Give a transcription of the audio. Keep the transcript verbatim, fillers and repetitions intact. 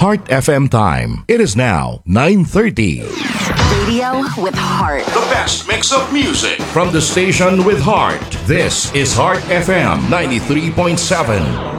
Heart F M time. It is now nine thirty. Radio with heart. The best mix of music from the station with heart. This is Heart F M ninety-three point seven.